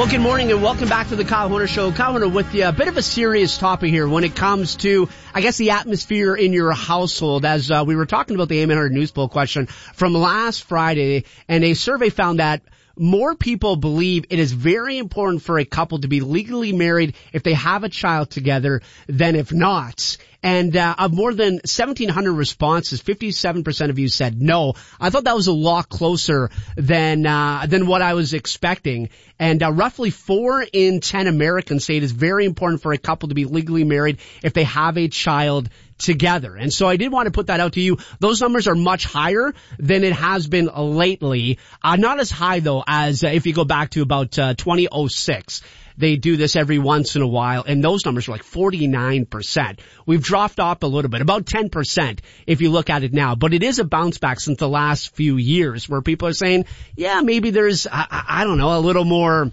Well, good morning and welcome back to the Kyle Horner Show. Kyle Horner with you. A bit of a serious topic here when it comes to, I guess, the atmosphere in your household. As we were talking about the AM100 News Poll question from last Friday, and a survey found that more people believe it is very important for a couple to be legally married if they have a child together than if not. And of more than 1,700 responses, 57% of you said no. I thought that was a lot closer than what I was expecting. And roughly 4 in 10 Americans say it is very important for a couple to be legally married if they have a child together. And so I did want to put that out to you. Those numbers are much higher than it has been lately. Not as high, though, as if you go back to about 2006. They do this every once in a while, and those numbers are like 49%. We've dropped off a little bit, about 10% if you look at it now. But it is a bounce back since the last few years where people are saying, yeah, maybe there's, I don't know, a little more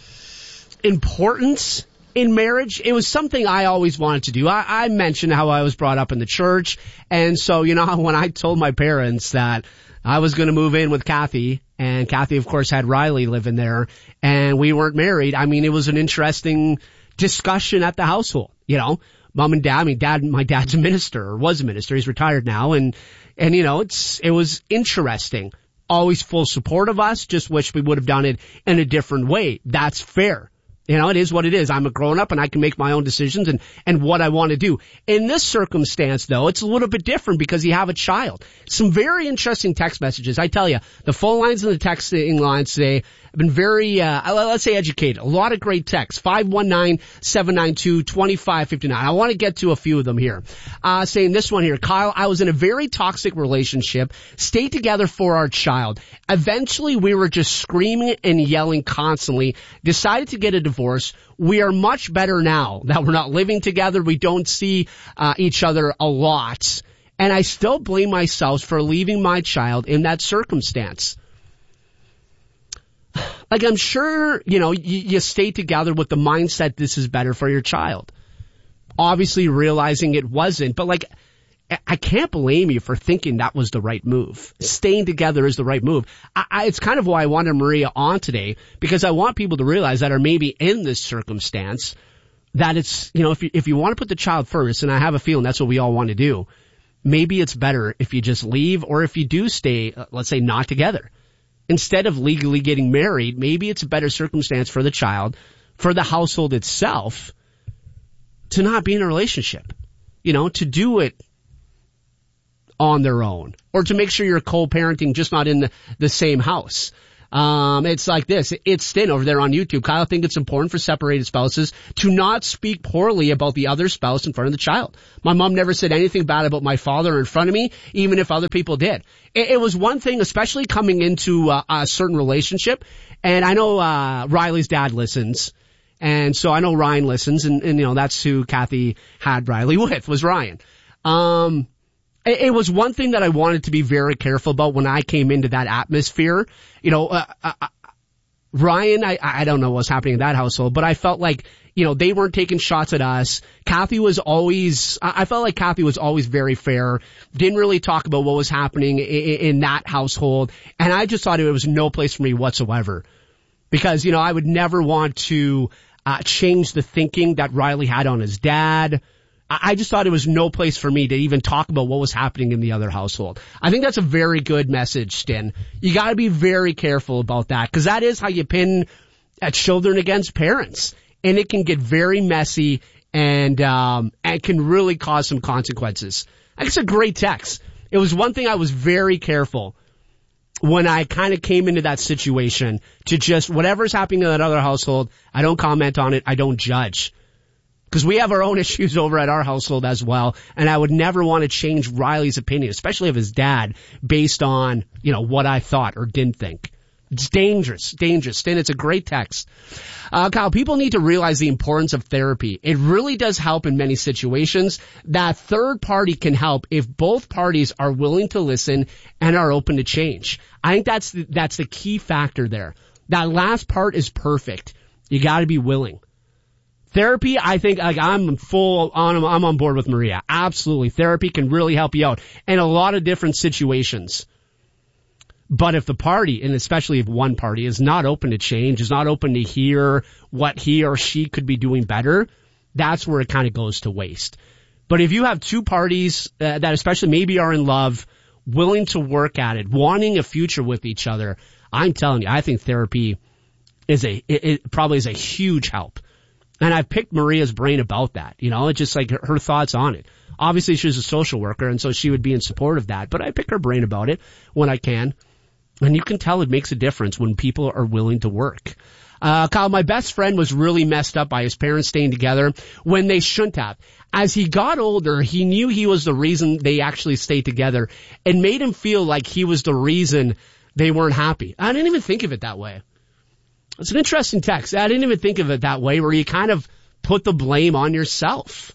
importance in marriage. It was something I always wanted to do. I mentioned how I was brought up in the church, and so, you know, when I told my parents that I was going to move in with Kathy, and Kathy, of course, had Riley living there, and we weren't married. I mean, it was an interesting discussion at the household. You know, mom and dad, my dad's a minister, or was a minister. He's retired now, and you know, it was interesting. Always full support of us, just wish we would have done it in a different way. That's fair. You know, it is what it is. I'm a grown up and I can make my own decisions and what I want to do. In this circumstance, though, it's a little bit different because you have a child. Some very interesting text messages. I tell you, the phone lines and the texting lines today have been very, let's say educated. A lot of great texts. 519-792-2559. I want to get to a few of them here. Saying this one here, Kyle, I was in a very toxic relationship, stayed together for our child. Eventually we were just screaming and yelling constantly, decided to get a divorce. We are much better now that we're not living together. We don't see each other a lot. And I still blame myself for leaving my child in that circumstance. Like, I'm sure, you know, you stay together with the mindset this is better for your child. Obviously realizing it wasn't, but like, I can't blame you for thinking that was the right move. Staying together is the right move. It's kind of why I wanted Maria on today, because I want people to realize that are maybe in this circumstance that it's, you know, if you want to put the child first, and I have a feeling that's what we all want to do, maybe it's better if you just leave, or if you do stay, let's say, not together. Instead of legally getting married, maybe it's a better circumstance for the child, for the household itself, to not be in a relationship. You know, to do it on their own, or to make sure you're co-parenting, just not in the same house. It's like this. It's Stin over there on YouTube. Kyle, I think it's important for separated spouses to not speak poorly about the other spouse in front of the child. My mom never said anything bad about my father in front of me, even if other people did. It was one thing, especially coming into a certain relationship. And I know Riley's dad listens. And so I know Ryan listens, and you know, that's who Kathy had Riley with, was Ryan. It was one thing that I wanted to be very careful about when I came into that atmosphere. You know, Ryan, I don't know what's happening in that household, but I felt like, you know, they weren't taking shots at us. Kathy was always, I felt like Kathy was always very fair, didn't really talk about what was happening in that household. And I just thought it was no place for me whatsoever. Because, you know, I would never want to change the thinking that Riley had on his dad. I just thought it was no place for me to even talk about what was happening in the other household. I think that's a very good message, Stin. You got to be very careful about that, because that is how you pin children against parents, and it can get very messy and can really cause some consequences. That's a great text. It was one thing I was very careful when I kind of came into that situation to just whatever's happening in that other household, I don't comment on it. I don't judge. Because we have our own issues over at our household as well, and I would never want to change Riley's opinion, especially of his dad, based on, you know, what I thought or didn't think. It's dangerous. And it's a great text. Kyle, people need to realize the importance of therapy. It really does help in many situations. That third party can help if both parties are willing to listen and are open to change. I think that's the key factor there. That last part is perfect. You got to be willing. Therapy, I think, like, I'm on board with Maria. Absolutely. Therapy can really help you out in a lot of different situations. But if the party, and especially if one party, is not open to change, is not open to hear what he or she could be doing better, that's where it kind of goes to waste. But if you have two parties that especially maybe are in love, willing to work at it, wanting a future with each other, I'm telling you, I think therapy it probably is a huge help. And I've picked Maria's brain about that. It's just like her thoughts on it. Obviously, she's a social worker, and so she would be in support of that. But I pick her brain about it when I can. And you can tell it makes a difference when people are willing to work. Kyle, my best friend was really messed up by his parents staying together when they shouldn't have. As he got older, he knew he was the reason they actually stayed together and made him feel like he was the reason they weren't happy. I didn't even think of it that way. It's an interesting text. I didn't even think of it that way, where you kind of put the blame on yourself.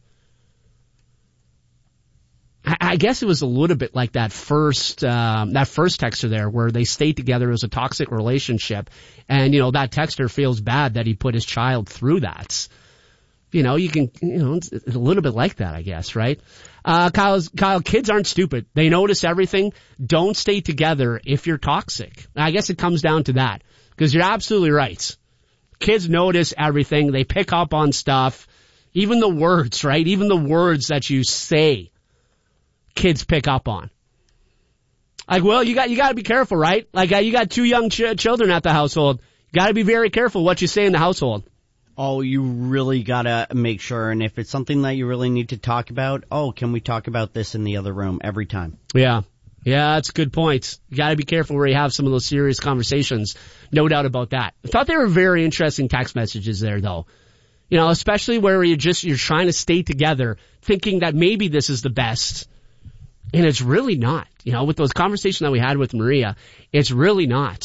I guess it was a little bit like that first texter there, where they stayed together. It was a toxic relationship. And, that texter feels bad that he put his child through that. It's a little bit like that, I guess, right? Kyle, kids aren't stupid. They notice everything. Don't stay together if you're toxic. I guess it comes down to that, because you're absolutely right. Kids notice everything. They pick up on stuff. Even the words, right? Even the words that you say, kids pick up on. Like, well, you got to be careful, right? Like, you got two young children at the household. You got to be very careful what you say in the household. Oh, you really got to make sure. And if it's something that you really need to talk about, can we talk about this in the other room every time? Yeah, that's a good point. You got to be careful where you have some of those serious conversations. No doubt about that. I thought they were very interesting text messages there, though. Especially where you're trying to stay together, thinking that maybe this is the best. And it's really not. With those conversations that we had with Maria, it's really not.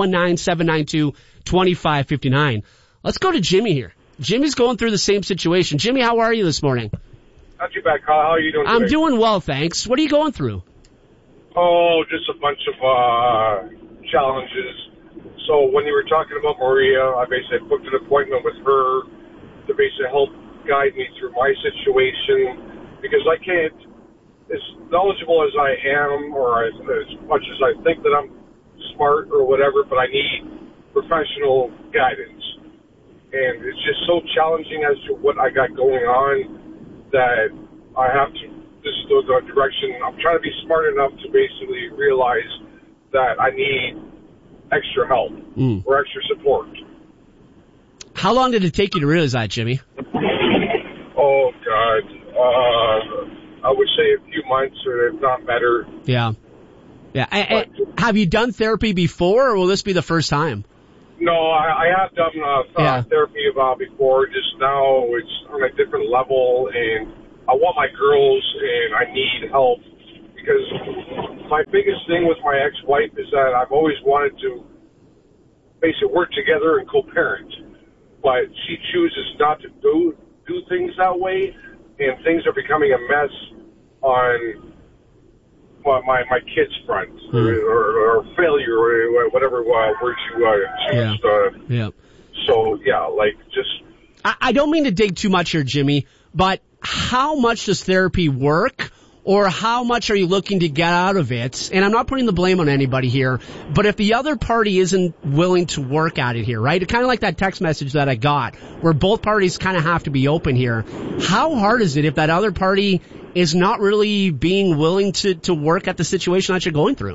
519-792-2559. Let's go to Jimmy here. Jimmy's going through the same situation. Jimmy, how are you this morning? Not too bad, Kyle. How are you doing today? I'm doing well, thanks. What are you going through? Oh, just a bunch of challenges. So when you were talking about Maria, I basically booked an appointment with her to basically help guide me through my situation, because I can't, as knowledgeable as I am, or as much as I think that I'm smart or whatever, but I need professional guidance. And it's just so challenging as to what I got going on that I have to, this is the direction, I'm trying to be smart enough to basically realize that I need extra help or extra support. How long did it take you to realize that, Jimmy? Oh, God. I would say a few months, or if not better. Yeah. Have you done therapy before, or will this be the first time? No, I have done therapy before. Just now it's on a different level, and I want my girls, and I need help, because my biggest thing with my ex-wife is that I've always wanted to basically work together and co-parent, but she chooses not to do things that way, and things are becoming a mess on my kids' front, or failure, or whatever word you choose. So, I don't mean to dig too much here, Jimmy, but how much does therapy work, or how much are you looking to get out of it? And I'm not putting the blame on anybody here, but if the other party isn't willing to work at it here, right? It's kind of like that text message that I got, where both parties kind of have to be open here. How hard is it if that other party is not really being willing to work at the situation that you're going through?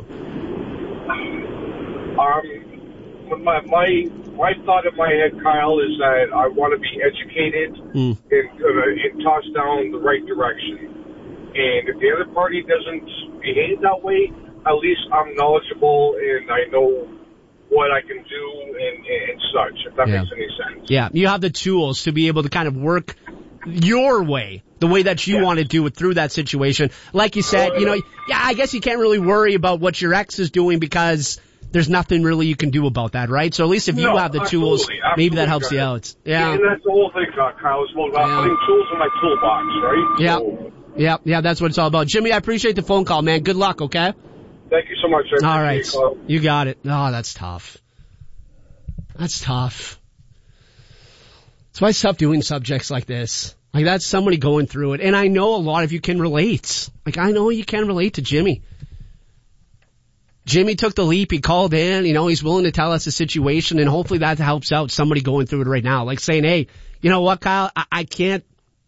My thought in my head, Kyle, is that I want to be educated and tossed down the right direction. And if the other party doesn't behave that way, at least I'm knowledgeable and I know what I can do and such, if that makes any sense. Yeah, you have the tools to be able to kind of work your way, the way that you want to do it through that situation. Like you said, I guess you can't really worry about what your ex is doing because there's nothing really you can do about that, right? So at least if you have the tools, maybe that helps you out. Yeah. And that's the whole thing, Kyle. It's about putting tools in my toolbox, right? Yeah. Yeah, that's what it's all about. Jimmy, I appreciate the phone call, man. Good luck, okay? Thank you so much. All right. You got it. Oh, that's tough. That's tough. That's why it's tough doing subjects like this. Like, that's somebody going through it. And I know a lot of you can relate. Like, I know you can relate to Jimmy. Jimmy took the leap. He called in. He's willing to tell us the situation, and hopefully that helps out somebody going through it right now. Like saying, hey, you know what, Kyle? I can't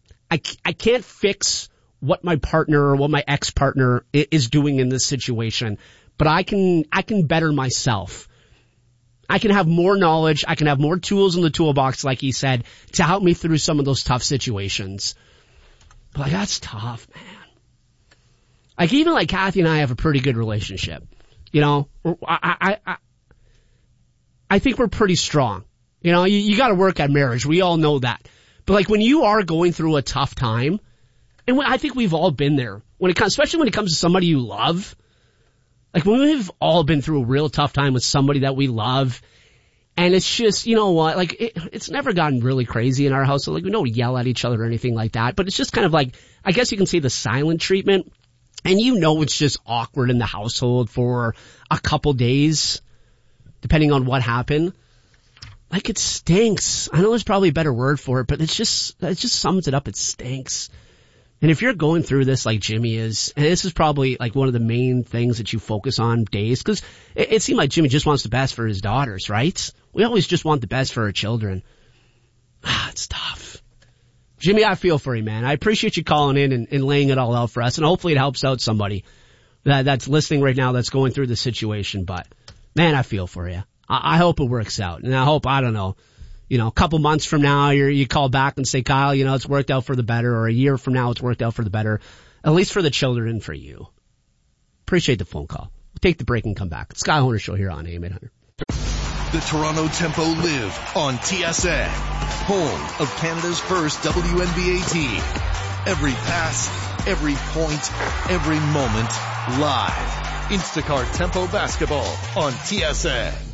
fix what my partner or what my ex-partner is doing in this situation, but I can better myself. I can have more knowledge. I can have more tools in the toolbox, like he said, to help me through some of those tough situations. But like, that's tough, man. Like, even like Kathy and I have a pretty good relationship. I think we're pretty strong. You got to work at marriage. We all know that. But like, when you are going through a tough time, and I think we've all been there especially when it comes to somebody you love. Like, when we've all been through a real tough time with somebody that we love, and it's just, like, it's never gotten really crazy in our house. So like, we don't yell at each other or anything like that, but it's just kind of like, I guess you can say the silent treatment. And it's just awkward in the household for a couple days, depending on what happened. Like, it stinks. I know there's probably a better word for it, but it just sums it up. It stinks. And if you're going through this like Jimmy is, and this is probably like one of the main things that you focus on days, because it seemed like Jimmy just wants the best for his daughters, right? We always just want the best for our children. It's tough. Jimmy, I feel for you, man. I appreciate you calling in and laying it all out for us, and hopefully it helps out somebody that's listening right now that's going through the situation. But, man, I feel for you. I hope it works out. And I hope, I don't know, a couple months from now you call back and say, Kyle, it's worked out for the better, or a year from now it's worked out for the better, at least for the children and for you. Appreciate the phone call. We'll take the break and come back. It's Kyle Horner Show here on AM 800. The Toronto Tempo live on TSN, home of Canada's first WNBA team. Every pass, every point, every moment, live. Instacart Tempo Basketball on TSN.